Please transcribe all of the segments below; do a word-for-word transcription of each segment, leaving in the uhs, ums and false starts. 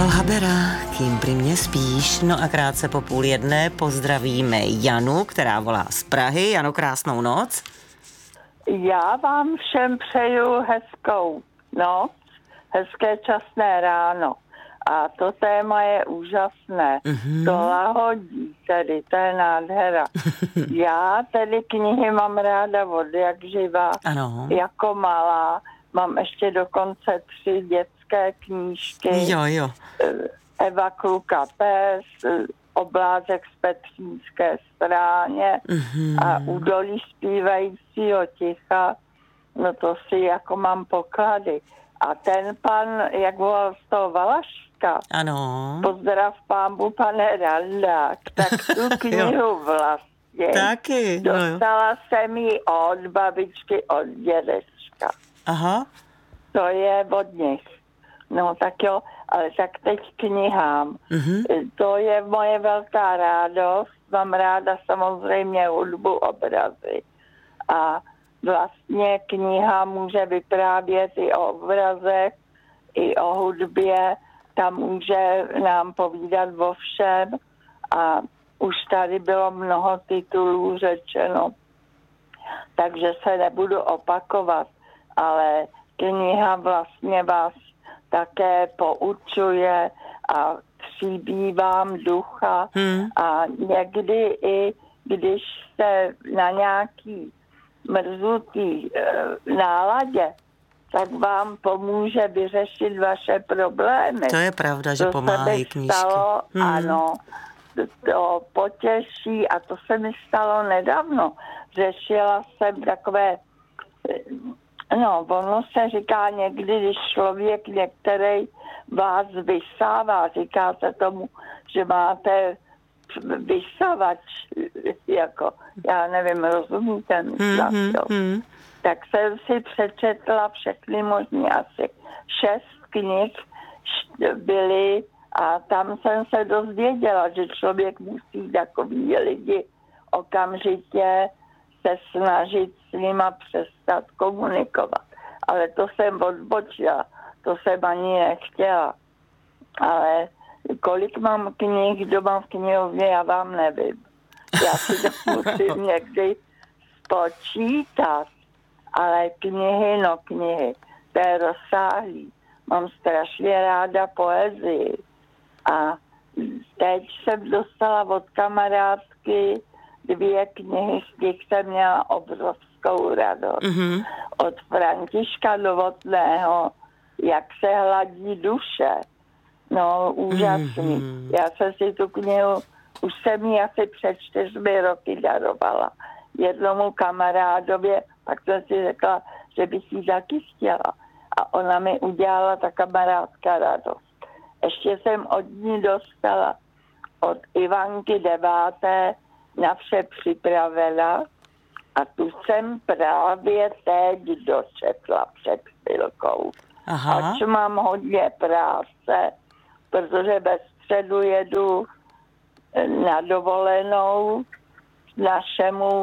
Habera, kým pri mne spíš. No a krátce po půl jedné pozdravíme Janu, která volá z Prahy. Jano, krásnou noc. Já vám všem přeju hezkou noc, hezké časné ráno. A to téma je úžasné. Mm-hmm. To lahodí tedy, to je nádhera. Já tedy knihy mám ráda od jak živa, ano. Jako malá. Mám ještě dokonce tři dětské knížky. Jo, jo. Eva Kluka pes, Oblázek z Petřínské stráně mm-hmm. a Údolí zpívajícího ticha. No to si jako mám poklady. A ten pan, jak volal z toho Valašska, ano. Pozdrav pámbu, pane Randák, tak tu knihu vlastně taky, no dostala jsem ji od babičky, od dědečka. Aha. To je od nich. No tak jo, ale tak teď knihám. Mm-hmm. To je moje velká rádost. Mám ráda samozřejmě hudbu, obrazy. A vlastně kniha může vyprávět i o obrazech, i o hudbě. Tam může nám povídat o všem. A už tady bylo mnoho titulů řečeno. Takže se nebudu opakovat. Ale kniha vlastně vás také poučuje a tříbí vám ducha. Hmm. A někdy i když jste na nějaký mrzutý e, náladě, tak vám pomůže vyřešit vaše problémy. To je pravda, že to pomáhají knížky. Stalo, hmm. Ano, to potěší a to se mi stalo nedávno. Řešila jsem takové, no, ono se říká někdy, když člověk některý vás vysává, říká se tomu, že máte vysavač, jako, já nevím, rozumíte, myslím, mm, mm. Tak jsem si přečetla všechny možný asi šest knih byly a tam jsem se dozvěděla, že člověk musí takový lidi okamžitě se snažit s nima přestat komunikovat. Ale to jsem odbočila, to jsem ani nechtěla. Ale kolik mám knih doma v knihovně, já vám nevím. Já si to musím někdy spočítat. Ale knihy, no knihy, to je rozsáhlý. Mám strašně ráda poezii. A teď jsem dostala od kamarádky dvě knihy, z těch jsem měla obrovskou radost. Mm-hmm. Od Františka Novotného, Jak se hladí duše. No, úžasný. Mm-hmm. Já jsem si tu knihu, už jsem ji asi před čtyřmi roky darovala jednomu kamarádově, pak jsem si řekla, že bych ji taky chtěla. A ona mi udělala ta kamarádka radost. Ještě jsem od ní dostala od Ivanky Deváté Na vše připravena a tu jsem právě teď dočetla před chvilkou. Aha. Ač mám hodně práce, protože ve středu jedu na dovolenou našemu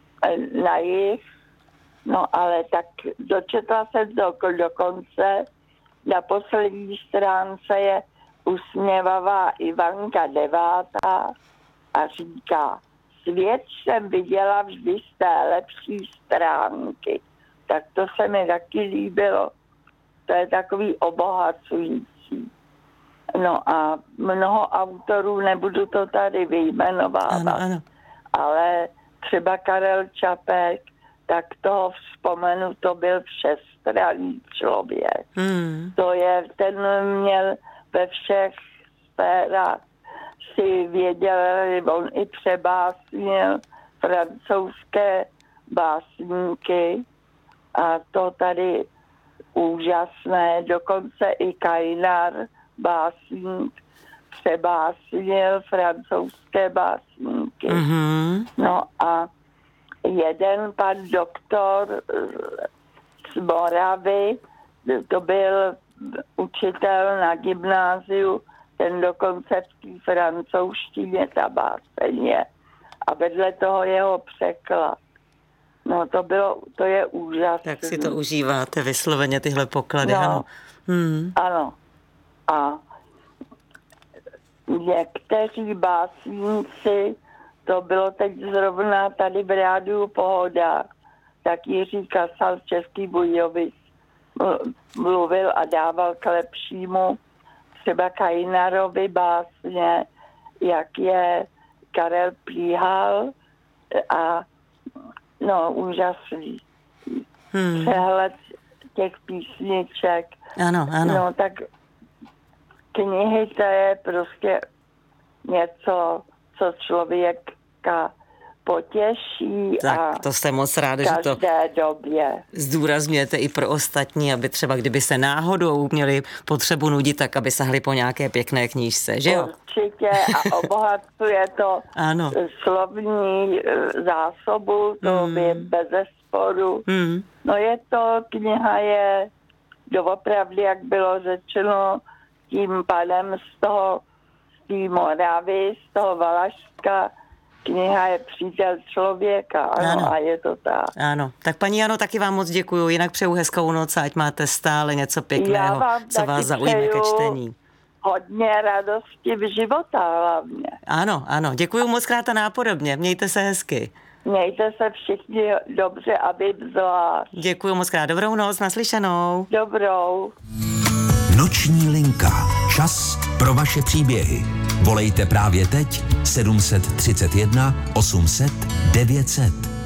na jih, no ale tak dočetla jsem to do konce. Na poslední stránce je usměvavá Ivanka Devátá a říká: svět jsem viděla vždy z té lepší stránky. Tak to se mi taky líbilo. To je takový obohacující. No a mnoho autorů, nebudu to tady vyjmenovávat, ano, ano. Ale třeba Karel Čapek, tak toho vzpomenu, to byl všestranný člověk. Hmm. To je, ten měl ve všech sférách, si věděl, on i přebásnil francouzské básníky a to tady úžasné, dokonce i Kajnar, básník, přebásnil francouzské básníky. Mm-hmm. No a jeden pan doktor z Moravy, to byl učitel na gymnáziu, ten dokonce v té francouzštině ta báseň je. A vedle toho jeho překlad. No to bylo, to je úžasné. Tak si to užíváte vysloveně tyhle poklady, no, ano. Hmm. Ano. A někteří básníci, to bylo teď zrovna tady v rádiu Pohoda, tak Jiří Kasal, Český Budějovic, mluvil a dával k lepšímu třeba Kajnarovi básně, jak je Karel Plíhal a no úžasný hmm. přehled těch písniček. Ano, ano. No tak knihy to je prostě něco, co člověka potěší. Tak a to jste moc ráda, že to době. zdůrazňujete i pro ostatní, aby třeba kdyby se náhodou měli potřebu nudit, tak aby sahli po nějaké pěkné knížce, že jo? Určitě a obohacuje to ano. slovní zásobu, to hmm. je bezesporu. Hmm. No je to, kniha je doopravdy, jak bylo řečeno, tím pádem z toho, z té Moravy, z toho Valašska, kniha je přítel člověka, ano, ano, a je to tak. Ano, tak paní Jano, taky vám moc děkuju, jinak přeju hezkou noc, ať máte stále něco pěkného, co vás zaujme ke čtení. Hodně radosti v života hlavně. Ano, ano, děkuju moc krát a nápodobně, mějte se hezky. Mějte se všichni dobře a být zvlášť. Děkuju moc krát, dobrou noc, naslyšenou. Dobrou. Noční linka. Čas pro vaše příběhy. Volejte právě teď sedm set třicet jedna osm set devět set.